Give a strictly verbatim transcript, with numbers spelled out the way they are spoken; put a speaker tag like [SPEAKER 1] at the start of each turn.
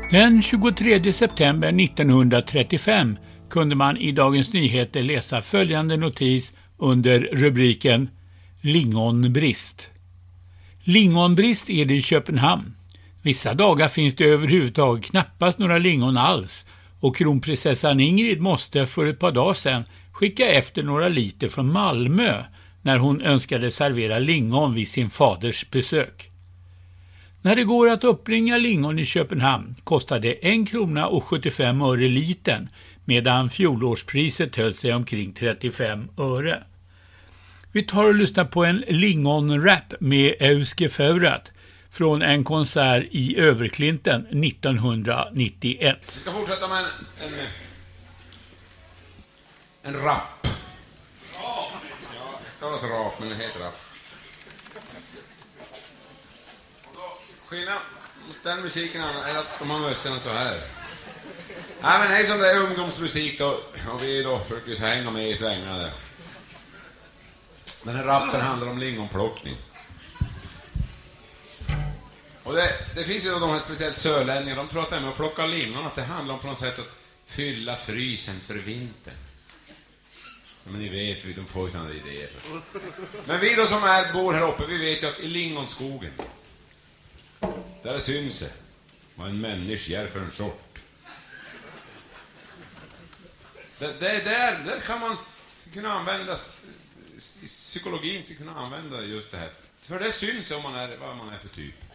[SPEAKER 1] Den tjugotredje september nittonhundratrettiofem kunde man i Dagens Nyheter läsa följande notis under rubriken Lingonbrist. Lingonbrist är det i Köpenhamn. Vissa dagar finns det överhuvudtaget knappast några lingon alls och kronprinsessan Ingrid måste för ett par dagar sedan skicka efter några liter från Malmö när hon önskade servera lingon vid sin faders besök. När det går att uppbringa lingon i Köpenhamn kostar det en krona och sjuttiofem öre litern medan fjolårspriset höll sig omkring trettiofem öre. Vi tar och lyssnar på en lingonrap med Euske Faurat från en konsert i Överklinten nittonhundranittioett.
[SPEAKER 2] Vi ska fortsätta med en, en, en rap. Ja, det ska vara så rap, men det heter rap. Skillnad mot den musiken är att de har mössorna så här. Nej, men det är som det är ungdomsmusik då, och vi då försöker hänga med i svängarna där. Den här rappen handlar om lingonplockning. Och det, det finns ju då de här speciellt sörlänningar, de pratar med att plocka lingon, att det handlar om på något sätt att fylla frysen för vintern. Ja, men ni vet, vi de får ju sådana idéer. Men vi då som är, bor här uppe, vi vet ju att i lingonskogen, där syns det vad en människa gör för en sort. Det, det där, där kan man kunna använda, i psykologin ska kunna använda just det här. För det syns om man är, vad man är för typ.